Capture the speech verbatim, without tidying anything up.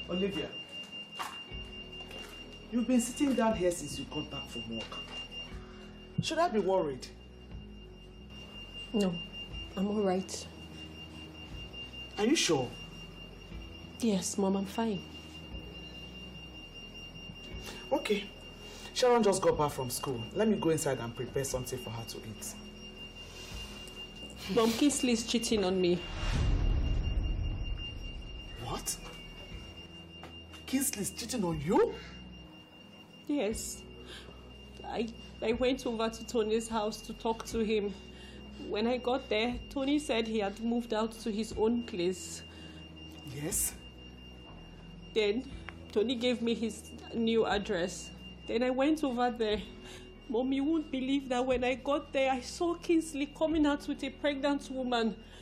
Olivia, you've been sitting down here since you got back from work. Should I be worried? No, I'm all right. Are you sure? Yes, Mom, I'm fine. Okay. Sharon just got back from school. Let me go inside and prepare something for her to eat. Mom, Kingsley's cheating on me. What? Kingsley's cheating on you? Yes. I, I went over to Tony's house to talk to him. When I got there, Tony said he had moved out to his own place. Yes? Then, Tony gave me his new address. Then I went over there. Mom, you won't believe that when I got there, I saw Kingsley coming out with a pregnant woman.